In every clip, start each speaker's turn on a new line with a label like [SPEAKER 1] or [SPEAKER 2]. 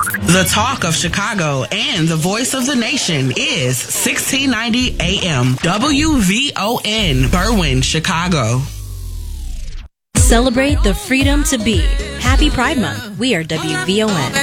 [SPEAKER 1] The talk of Chicago and the voice of the nation is 1690 AM WVON, Berwyn, Chicago.
[SPEAKER 2] Celebrate the freedom to be. Happy Pride Month. We are WVON.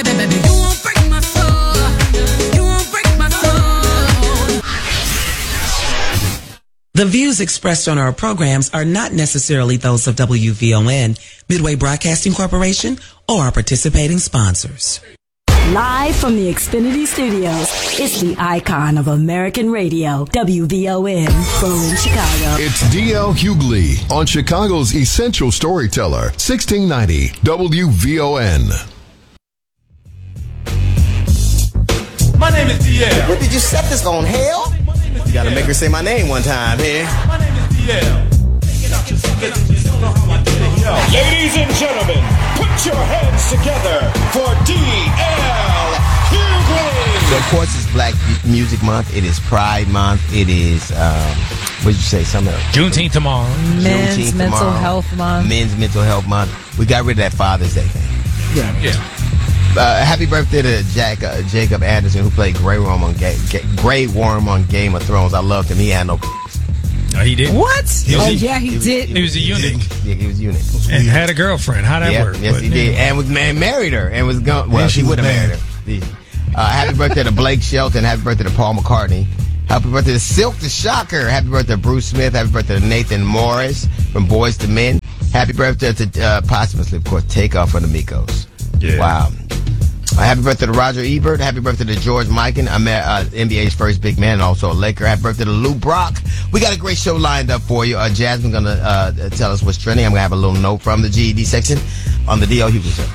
[SPEAKER 3] The views expressed on our programs are not necessarily those of WVON, Midway Broadcasting Corporation, or our participating sponsors.
[SPEAKER 4] Live from the Xfinity Studios, it's the icon of American radio, WVON, Berwyn, Chicago.
[SPEAKER 5] It's D.L. Hughley on Chicago's Essential Storyteller, 1690 WVON.
[SPEAKER 6] My name is D.L.
[SPEAKER 7] What did you set this on, hell? You gotta make her say my name one time here.
[SPEAKER 6] My name is D.L.
[SPEAKER 8] Ladies and gentlemen, put your hands together for D.L. Hughley.
[SPEAKER 7] So, of course, it's Black Music Month. It is Pride Month. It is, what did you say?
[SPEAKER 9] Juneteenth tomorrow.
[SPEAKER 10] Men's Mental Health Month.
[SPEAKER 7] Men's Mental Health Month. We got rid of that Father's Day thing.
[SPEAKER 10] Yeah.
[SPEAKER 7] Happy birthday to Jacob Anderson, who played Grey Worm on Game of Thrones. I loved him. He had no.
[SPEAKER 9] Oh, he did.
[SPEAKER 10] What? He did.
[SPEAKER 9] He was a eunuch.
[SPEAKER 7] He was a eunuch.
[SPEAKER 9] And had a girlfriend. How'd that work?
[SPEAKER 7] Yes, he did. And married her. And was gone. Well, she would have married her. Happy birthday to Blake Shelton. Happy birthday to Paul McCartney. Happy birthday to Silk the Shocker. Happy birthday to Bruce Smith. Happy birthday to Nathan Morris from Boyz II Men. Happy birthday to, posthumously, of course, Takeoff from the Migos.
[SPEAKER 9] Yeah.
[SPEAKER 7] Wow. Happy birthday to Roger Ebert. Happy birthday to George Mikan, NBA's first big man, and also a Laker. Happy birthday to Lou Brock. We got a great show lined up for you. Jasmine's going to tell us what's trending. I'm going to have a little note from the GED section on the D.L. Hughley Show.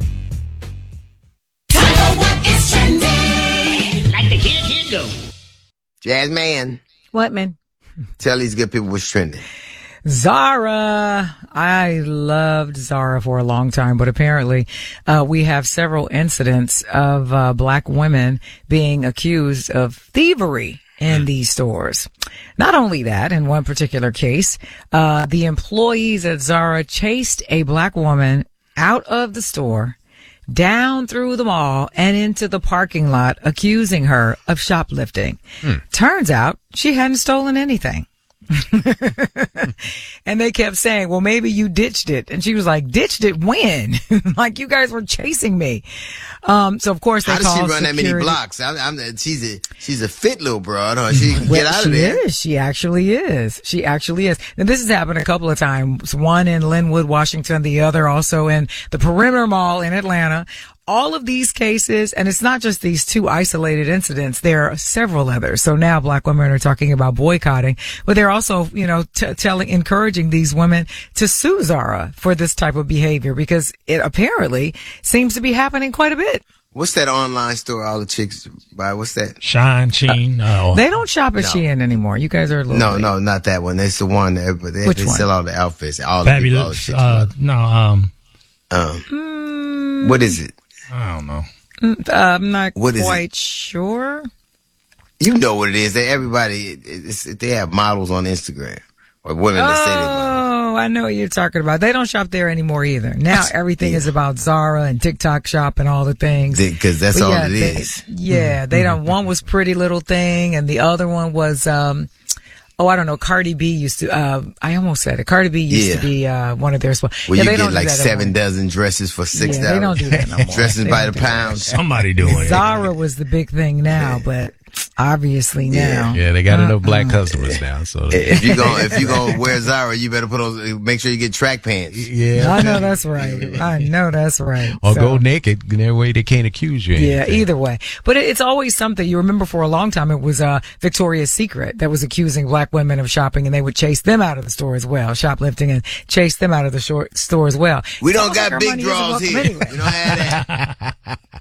[SPEAKER 11] What is trending? Like the kid go.
[SPEAKER 7] Jasmine.
[SPEAKER 10] What, man?
[SPEAKER 7] Tell these good people what's trending.
[SPEAKER 10] Zara. I loved Zara for a long time, but apparently we have several incidents of black women being accused of thievery in these stores. Not only that, in one particular case, the employees at Zara chased a black woman out of the store, down through the mall, and into the parking lot, accusing her of shoplifting. Turns out she hadn't stolen anything. And they kept saying, well, maybe you ditched it. And she was like, ditched it when? Like, you guys were chasing me. So, of course, they called
[SPEAKER 7] How does she run
[SPEAKER 10] security.
[SPEAKER 7] that many blocks? She's a fit little broad, huh? She can get out of there.
[SPEAKER 10] She actually is. She actually is. And this has happened a couple of times. One in Linwood, Washington, the other also in the Perimeter Mall in Atlanta. All of these cases, and it's not just these two isolated incidents, there are several others. So now black women are talking about boycotting, but they're also, encouraging these women to sue Zara for this type of behavior because it apparently seems to be happening quite a bit.
[SPEAKER 7] What's that online store all the chicks buy? What's that?
[SPEAKER 9] Shine, Sheen.
[SPEAKER 10] They don't shop at Shein anymore. You guys are a little
[SPEAKER 7] No, not that one. It's the one that they sell all the outfits. All
[SPEAKER 9] Fabulous.
[SPEAKER 7] The people, all the
[SPEAKER 9] No.
[SPEAKER 7] What is it?
[SPEAKER 9] I don't know.
[SPEAKER 10] I'm not
[SPEAKER 7] What is
[SPEAKER 10] quite sure.
[SPEAKER 7] You know what it is. They have models on Instagram or women that say they
[SPEAKER 10] Oh, I know what you're talking about. They don't shop there anymore either. Now everything is about Zara and TikTok Shop and all the things.
[SPEAKER 7] Because that's all it is.
[SPEAKER 10] They don't. One was Pretty Little Thing, and the other one was I don't know. Cardi B used to. I almost said it. Cardi B used to be one of their.
[SPEAKER 7] Well, you get like 7 dozen dresses for $6.
[SPEAKER 10] They don't do that no more.
[SPEAKER 7] Dresses by the pound.
[SPEAKER 9] Somebody doing it.
[SPEAKER 10] Zara was the big thing now, but obviously now.
[SPEAKER 9] Yeah, they got enough black customers now. So
[SPEAKER 7] if you gonna wear Zara, you better make sure you get track pants.
[SPEAKER 9] Yeah,
[SPEAKER 10] I know that's right.
[SPEAKER 9] Or go naked. That way they can't accuse you.
[SPEAKER 10] Yeah, either way. But it's always something. You remember for a long time it was Victoria's Secret that was accusing black women of shopping, and they would chase them out of the store as well, shoplifting, and chase them out of the store as well.
[SPEAKER 7] We don't got big draws here. Anyway. We don't have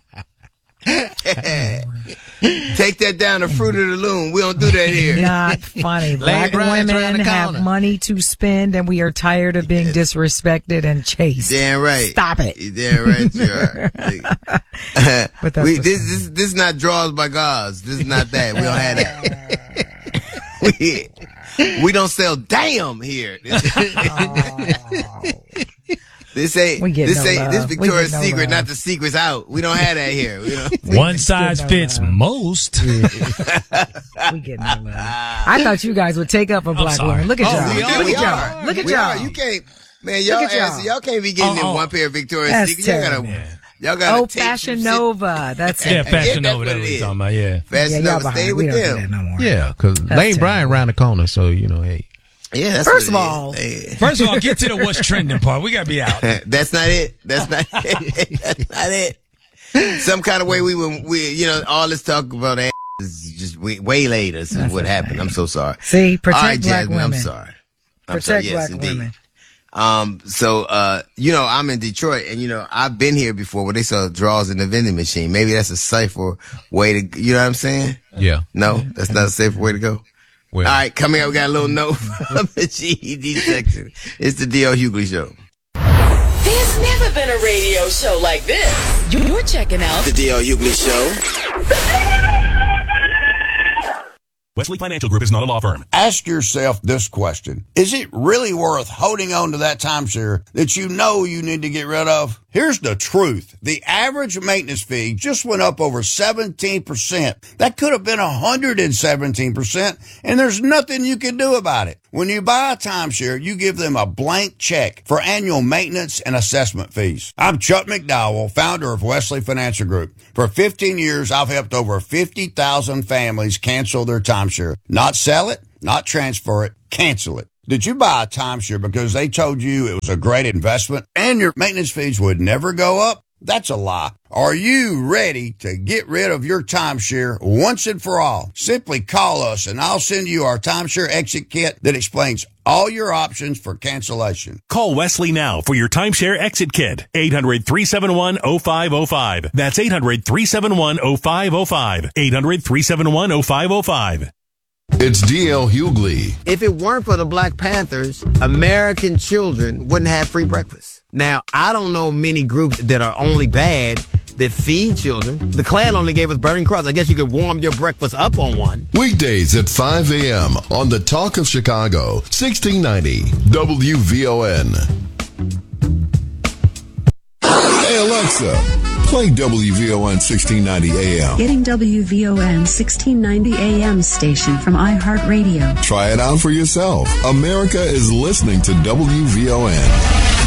[SPEAKER 7] that. Take that down to Fruit of the Loom. We don't do that here.
[SPEAKER 10] Not funny. Black women have money to spend, and we are tired of being disrespected and chased.
[SPEAKER 7] Damn right.
[SPEAKER 10] Stop it.
[SPEAKER 7] Damn right you are. But this is not draws by gods. This is not that. We don't have that. We don't sell damn here. This ain't
[SPEAKER 10] We get
[SPEAKER 7] this
[SPEAKER 10] no
[SPEAKER 7] ain't
[SPEAKER 10] love.
[SPEAKER 7] this
[SPEAKER 10] We
[SPEAKER 7] Victoria's
[SPEAKER 10] get no
[SPEAKER 7] Secret,
[SPEAKER 10] love.
[SPEAKER 7] not the secret's out. We don't have that here. You know?
[SPEAKER 9] One size fits most.
[SPEAKER 10] We get no love. I thought you guys would take up a black
[SPEAKER 9] sorry.
[SPEAKER 10] woman. Look at
[SPEAKER 9] Oh,
[SPEAKER 10] y'all.
[SPEAKER 9] we are.
[SPEAKER 10] Look
[SPEAKER 7] We
[SPEAKER 10] at
[SPEAKER 7] are.
[SPEAKER 10] y'all. Look at
[SPEAKER 7] We are.
[SPEAKER 10] y'all.
[SPEAKER 7] You can't, man. Y'all
[SPEAKER 10] Look at
[SPEAKER 7] ass,
[SPEAKER 10] y'all.
[SPEAKER 7] y'all can't be getting in one pair of Victoria's
[SPEAKER 10] That's
[SPEAKER 7] Secret. Y'all
[SPEAKER 10] terrible.
[SPEAKER 7] gotta. Y'all gotta
[SPEAKER 10] Oh,
[SPEAKER 7] take
[SPEAKER 10] Fashion
[SPEAKER 7] some
[SPEAKER 10] Nova. That's
[SPEAKER 9] Yeah,
[SPEAKER 10] it.
[SPEAKER 9] Fashion
[SPEAKER 7] that's
[SPEAKER 9] Nova.
[SPEAKER 7] what
[SPEAKER 9] That's
[SPEAKER 7] it
[SPEAKER 9] what you're
[SPEAKER 7] is.
[SPEAKER 9] talking about. Yeah.
[SPEAKER 7] Fashion
[SPEAKER 10] y'all
[SPEAKER 7] Nova,
[SPEAKER 10] behind.
[SPEAKER 7] stay
[SPEAKER 10] We
[SPEAKER 7] with
[SPEAKER 10] don't do that
[SPEAKER 7] them.
[SPEAKER 10] no more.
[SPEAKER 9] Yeah, because Lane
[SPEAKER 10] terrible.
[SPEAKER 9] Bryant around the corner, so you know, hey.
[SPEAKER 7] Yeah, that's
[SPEAKER 10] First of
[SPEAKER 7] what it
[SPEAKER 10] all,
[SPEAKER 7] is.
[SPEAKER 9] First of all, get to the what's trending part. We gotta be out.
[SPEAKER 7] That's not it. That's not it. That's not it. Some kind of way we you know, all this talk about ass is just waylaid us is what happened. I'm so sorry.
[SPEAKER 10] See, protect
[SPEAKER 7] All right,
[SPEAKER 10] black
[SPEAKER 7] Jasmine,
[SPEAKER 10] women.
[SPEAKER 7] I'm sorry.
[SPEAKER 10] Protect
[SPEAKER 7] yes,
[SPEAKER 10] black
[SPEAKER 7] indeed.
[SPEAKER 10] women.
[SPEAKER 7] So, you know, I'm in Detroit and, you know, I've been here before where they sell draws in the vending machine. Maybe that's a safer way to, you know what I'm saying?
[SPEAKER 9] Yeah.
[SPEAKER 7] No, that's not a safer way to go.
[SPEAKER 9] Well,
[SPEAKER 7] All right, coming up, we got a little note from the GED section. It's the D.L. Hughley Show.
[SPEAKER 12] There's never been a radio show like this. You're checking out
[SPEAKER 7] The D.L. Hughley Show.
[SPEAKER 13] Wesley Financial Group is not a law firm.
[SPEAKER 14] Ask yourself this question. Is it really worth holding on to that timeshare that you know you need to get rid of? Here's the truth. The average maintenance fee just went up over 17%. That could have been 117%, and there's nothing you can do about it. When you buy a timeshare, you give them a blank check for annual maintenance and assessment fees. I'm Chuck McDowell, founder of Wesley Financial Group. For 15 years, I've helped over 50,000 families cancel their timeshare. Not sell it, not transfer it, cancel it. Did you buy a timeshare because they told you it was a great investment and your maintenance fees would never go up? That's a lie. Are you ready to get rid of your timeshare once and for all? Simply call us and I'll send you our timeshare exit kit that explains all your options for cancellation.
[SPEAKER 13] Call Wesley now for your timeshare exit kit. 800-371-0505. That's 800-371-0505. 800-371-0505.
[SPEAKER 5] It's D.L. Hughley.
[SPEAKER 7] If it weren't for the Black Panthers, American children wouldn't have free breakfast. Now, I don't know many groups that are only bad that feed children. The Klan only gave us Burning Cross. I guess you could warm your breakfast up on one.
[SPEAKER 5] Weekdays at 5 a.m. on the Talk of Chicago, 1690 WVON. Hey, Alexa, play WVON 1690 AM.
[SPEAKER 15] Getting WVON 1690 AM station from iHeartRadio.
[SPEAKER 5] Try it out for yourself. America is listening to WVON.